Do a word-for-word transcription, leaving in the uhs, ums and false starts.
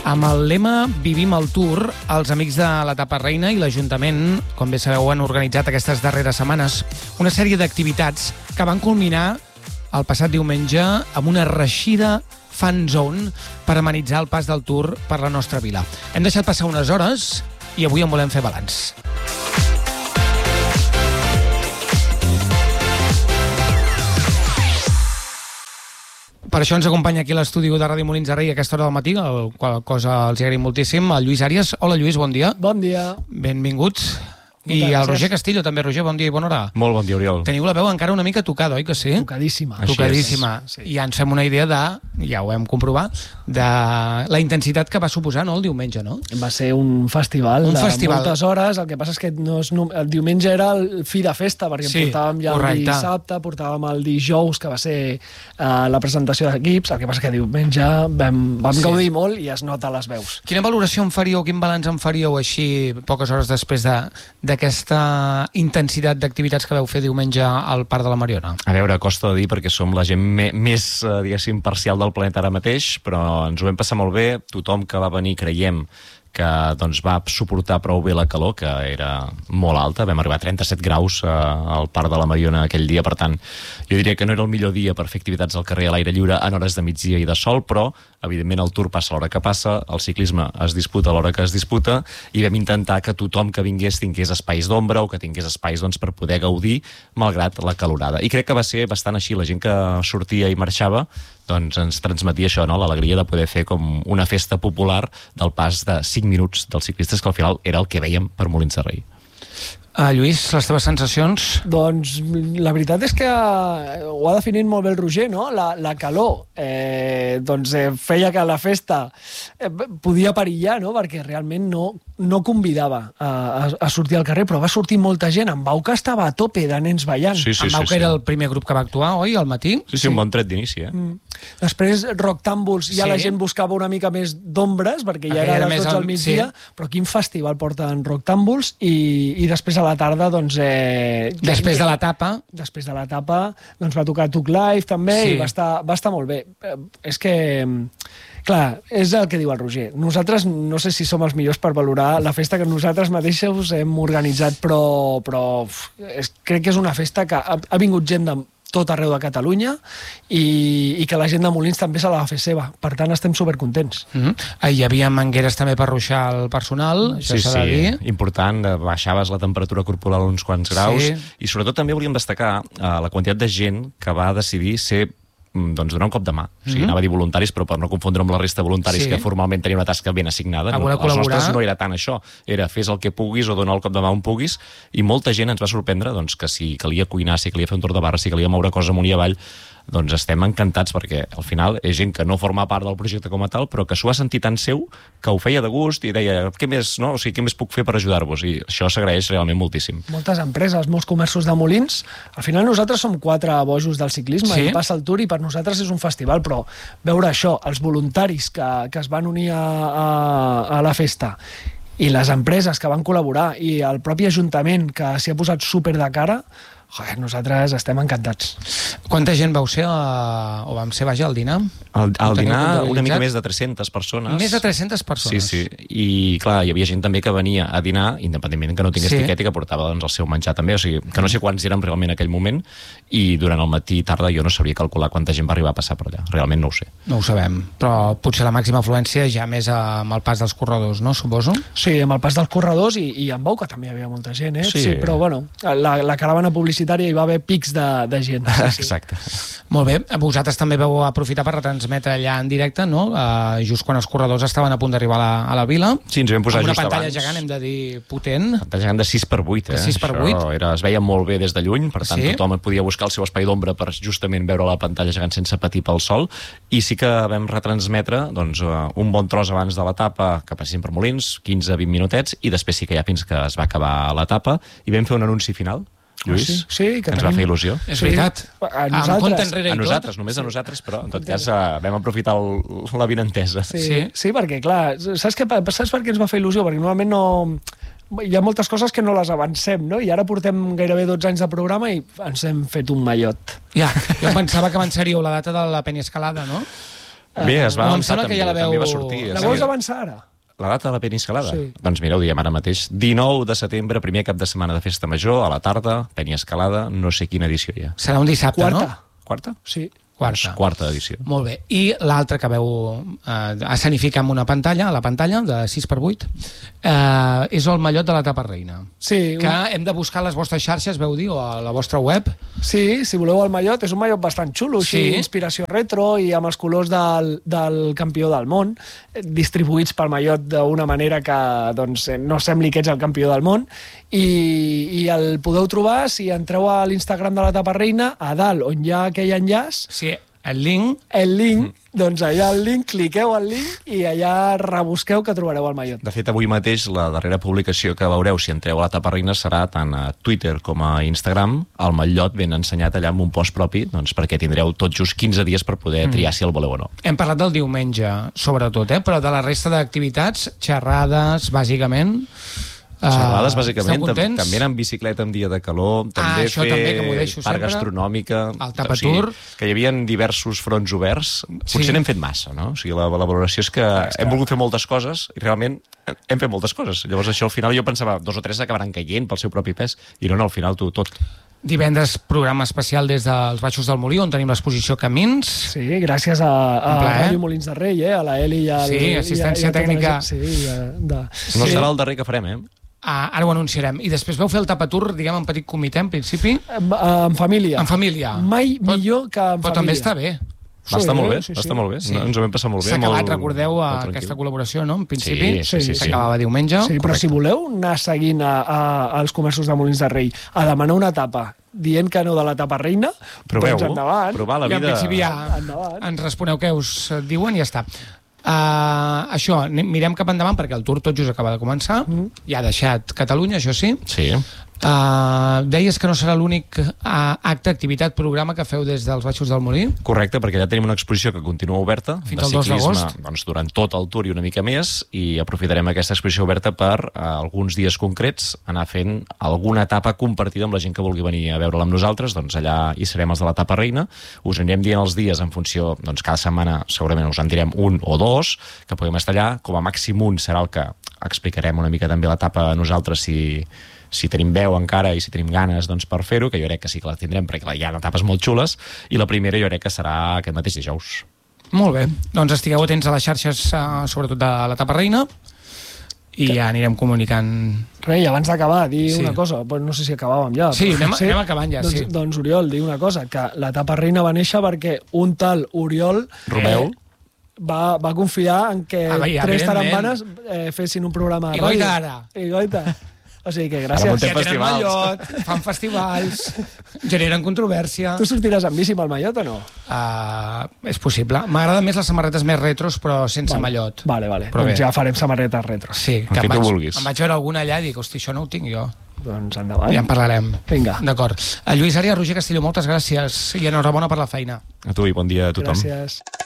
Amb el lema Vivim el Tour, els amics de l'Etapa Reina i l'Ajuntament, com bé sabeu, han organitzat aquestes darreres setmanes una sèrie d'activitats que van culminar el passat diumenge amb una reeixida fan zone per amenitzar el pas del Tour per la nostra vila. Hem deixat passar unes hores i avui en volem fer balanç. Per això ens acompanya aquí a l'estudi de Ràdio Molins de Rei a aquesta hora del matí, el qual cosa els agraïm moltíssim, el Lluís Àries. Hola, Lluís, bon dia. Bon dia. Benvinguts. I el Roger Castillo també. Roger, bon dia i bona hora. Molt bon dia, Oriol. Teniu la veu encara una mica tocada, oi que sí? Tocadíssima. Tocadíssima. Sí. I ja ens fem una idea de, ja ho hem comprovat, de la intensitat que va suposar, no, el diumenge, no? Va ser un festival un de festival. moltes hores. El que passa és que no és, el diumenge era el fi de festa, perquè sí, portàvem ja correcte. el dissabte, portàvem el dijous, que va ser uh, la presentació d'equips. El que passa és que diumenge vam, vam sí. gaudir molt i es nota a les veus. Quina valoració en faríeu, quin balanç en faríeu així poques hores després d'aquesta de, intensitat d'activitats que vau fer diumenge al Parc de la Mariona? A veure, costa de dir perquè som la gent me, més, diguéssim, parcial del planeta ara mateix, però ens ho vam passar molt bé. Tothom que va venir, creiem, que doncs, va suportar prou bé la calor, que era molt alta. Vam arribar a trenta-set graus eh, al Parc de la Mariona aquell dia, per tant, jo diria que no era el millor dia per fer activitats al carrer a l'aire lliure en hores de migdia i de sol, però, evidentment, el Tour passa a l'hora que passa, el ciclisme es disputa a l'hora que es disputa, i vam intentar que tothom que vingués tingués espais d'ombra o que tingués espais doncs, per poder gaudir, malgrat la calorada. I crec que va ser bastant així. La gent que sortia i marxava doncs ens transmetia això, no? L'alegria de poder fer com una festa popular del pas de cinc minuts dels ciclistes, que al final era el que vèiem per Molins de Rei. Uh, Lluís, les teves sensacions? Doncs la veritat és que ho ha definit molt bé el Roger, no? La, la calor eh, doncs, eh, feia que la festa eh, podia perillar, no? Perquè realment no, no convidava a, a, a sortir al carrer, però va sortir molta gent. En Bauca estava a tope de nens ballant. Sí, sí, en Bauca sí, sí. era el primer grup que va actuar, oi, al matí? Sí, sí, un bon tret d'inici, eh? Mm. Després, Roctàmbuls, ja sí. la gent buscava una mica més d'ombres, perquè ja era, era les dotze al migdia, sí. Però quin festival porten Roctàmbuls, i, i després a la tarda, doncs... Eh, després de l'etapa... Després de l'etapa, doncs va tocar Tuc Live, també, sí. I va estar, va estar molt bé. Eh, és que... Clar, és el que diu el Roger. Nosaltres no sé si som els millors per valorar la festa que nosaltres mateixos hem organitzat, però, però és, crec que és una festa que ha, ha vingut gent de tot arreu de Catalunya i, i que la gent de Molins també se la va fer seva. Per tant, estem supercontents. Mm-hmm. Hi havia mangueres també per ruixar el personal, això sí, s'ha de dir. Sí, important, baixaves la temperatura corporal uns quants graus, sí. I sobretot també volíem destacar uh, la quantitat de gent que va decidir ser doncs donar un cop de mà. O sigui, mm-hmm. anava a dir voluntaris, però per no confondre amb la resta de voluntaris, sí. Que formalment tenia una tasca ben assignada. No, els nostres no era tant això. Era fes el que puguis o donar el cop de mà on puguis, i molta gent ens va sorprendre doncs, que si calia cuinar, si calia fer un torn de barra, si calia moure coses amunt i avall, doncs estem encantats, perquè al final és gent que no forma part del projecte com a tal, però que s'ho ha sentit tan seu que ho feia de gust i deia, què més, no? O sigui, què més puc fer per ajudar-vos? I això s'agraeix realment moltíssim. Moltes empreses, molts comerços de Molins. Al final nosaltres som quatre bojos del ciclisme, sí. I passa el Tour, i per nosaltres és un festival, però veure això, els voluntaris que, que es van unir a, a, a la festa, i les empreses que van col·laborar, i el propi Ajuntament que s'hi ha posat súper de cara, joder, nosaltres estem encantats. Quanta gent vau ser, a... o vam ser, vaja, al dinar? Al, al dinar una mica més de tres-centes persones. Més de tres-centes persones? Sí, sí. I, clar, hi havia gent també que venia a dinar, independentment que no tingués sí. Tiquet, i que portava doncs, el seu menjar també. O sigui, que no sé quants érem realment en aquell moment, i durant el matí i tarda jo no sabria calcular quanta gent va arribar a passar per allà. Realment no ho sé. No ho sabem. Però potser la màxima afluència ja més amb el pas dels corredors, no? Suposo? Sí, amb el pas dels corredors, i, i en Bauca també hi havia molta gent, eh? Sí. Sí, però, bueno, la, la caravana publicitària hi va haver pics de, de gent. Sí, sí. Exacte. Molt bé. Vosaltres també vau aprofitar per retransmetre allà en directe, no? Uh, just quan els corredors estaven a punt d'arribar a, la, a la vila. Sí, ens vam posar amb just abans. Una pantalla gegant, hem de dir, potent. Pantalla gegant de sis per vuit, eh? De sis per vuit. Això era, es veia molt bé des de lluny, per tant sí? Tothom podia buscar el seu espai d'ombra per justament veure la pantalla gegant sense patir pel sol, i sí que vam retransmetre doncs, un bon tros abans de l'etapa que passessin per Molins, quinze a vint minutets, i després sí que ja fins que es va acabar l'etapa, i vam fer un anunci final. Lluís, sí, sí, que, que ens tenim... va fer il·lusió. És veritat. A nosaltres, a nosaltres només a nosaltres, però en tot cas uh, vam aprofitar el, la vinentesa. Sí, sí. Sí, perquè clar, saps, què, saps per què ens va fer il·lusió? Perquè normalment no... Hi ha moltes coses que no les avancem, no? I ara portem gairebé dotze anys de programa i ens hem fet un mallot. Ja, jo pensava que avançaríeu la data de la Penyescalada, no? Bé, es va No, em avançar sembla que també, ja la veu- també va sortir. La sí. vols avançar ara? La data de la Penyescalada? Sí. Doncs mira, ho diem ara mateix. dinou de setembre, primer cap de setmana de Festa Major, a la tarda, Penyescalada, no sé quina edició hi ha. Serà un dissabte, Quarta. no? Quarta? Sí. Quarta. Doncs quarta edició. Molt bé. I l'altre que veu eh, escenificar amb una pantalla, a la pantalla, de sis per vuit, eh, és el mallot de la tapa reina. Sí, Que un... hem de buscar a les vostres xarxes, veu dir, o a la vostra web. sí, si voleu el mallot, és un mallot bastant xulo, així, Sí. inspiració retro i amb els colors del, del campió del món, eh, distribuïts pel mallot d'una manera que doncs, eh, no sembli que ets el campió del món, i, i el podeu trobar si entreu a l'Instagram de la tapa reina, a dalt, on hi ha aquell enllaç, Sí, el link. el link, mm. doncs allà el link, cliqueu al link i allà rebusqueu que trobareu el mallot. De fet, avui mateix, la darrera publicació que veureu si entreu a la Tapa Reina serà tant a Twitter com a Instagram, el mallot ben ensenyat allà amb un post propi, doncs perquè tindreu tot just quinze dies per poder triar si el voleu o no. Hem parlat del diumenge, sobretot, eh? Però de la resta d'activitats, xerrades, bàsicament... Xerrades, Uh, bàsicament, esteu tam contents? també anar amb bicicleta en dia de calor, Ah, també això fer també, que m'ho deixo part sempre. gastronòmica... El tapatur. O sigui, que hi havia diversos fronts oberts. Potser Sí. n'hem fet massa, no? O sigui, la, la valoració és que hem volgut fer moltes coses i realment hem fet moltes coses. Llavors això al final jo pensava dos o tres acabaran caient pel seu propi pes i no, no, al final tu tot. Divendres, programa especial des dels Baixos del Molí, on tenim l'exposició Camins. Sí, gràcies a, a Un plaer. Ràdio Molins de Rei, eh? A la Eli i al... Sí, assistència i a, i a tota la tècnica. gent. Sí, de, de... No Sí. serà el darrer que farem, eh? Ah, ara ho anunciarem. I després vau fer el tapatur, diguem, en petit comitè, en principi, En, en família. en família. Mai Però- millor que en Però família. també està bé. Va estar molt bé, sí, va sí. estar molt bé. Sí. No, ens ho vam passar molt bé. S'ha acabat, molt, recordeu, molt a tranquil. aquesta col·laboració, no? En principi, Sí, sí, sí, sí. s'acabava diumenge. Sí, però si voleu anar seguint a, a, als comerços de Molins de Rei a demanar una tapa dient que no de la tapa reina, Proveu, doncs endavant. provar la I en vida... principi ja Endavant. ens responeu què us diuen i ja està. Uh, això, anem- mirem cap endavant perquè el Tour tot just acaba de començar. Mm. Ja ha deixat Catalunya, això sí. Sí. Uh, deies que no serà l'únic uh, acte, activitat, programa que feu des dels Baixos del Molí. Correcte, perquè ja tenim una exposició que continua oberta Fins de al dos ciclisme d'agost. doncs, durant tot el Tour i una mica més, i aprofitarem aquesta exposició oberta per uh, alguns dies concrets anar fent alguna etapa compartida amb la gent que vulgui venir a veure-la amb nosaltres. Doncs allà hi serem els de l'etapa reina. Us anirem dient els dies en funció, doncs cada setmana segurament us en direm un o dos que podem estar allà. Com a màxim un serà el que explicarem una mica també l'etapa a nosaltres si, si tenim veu encara i si tenim ganes doncs, per fer-ho, que jo crec que sí que la tindrem perquè clar, hi ha etapes molt xules, i la primera jo crec que serà aquest mateix dijous. Molt bé, doncs estigueu atents a les xarxes, uh, sobretot de l'etapa reina, i ja anirem comunicant. Rei, abans d'acabar, dir Sí. una cosa. Pues no sé si acabàvem ja. Sí, però- anem, anem acabant ja, doncs, sí. Doncs, Oriol, dir una cosa, que l'etapa reina va néixer perquè un tal Oriol... Romeu. Eh, va, va confiar en que Ah, va, ja, tres evidentment. tarambanes eh, fessin un programa de I ràdio. goita ara. I goita. O sigui que Ara gràcies. muntem Ja tenen festivals. mallot, fan festivals, generen controvèrsia. Tu sortiràs amb bici amb el mallot o no? Uh, és possible. M'agraden més les samarretes més retros, però sense Vale. mallot. Vale, vale. Però doncs bé. ja farem samarretes retro. Sí, El que em tu vaig, vulguis. em vaig veure alguna allà i dic, hosti, això no ho tinc jo. Doncs endavant. Ja en parlarem. Vinga. D'acord. A Lluís Ària, Roger Castillo, moltes gràcies i enhorabona per la feina. A tu i bon dia a tothom. Gràcies.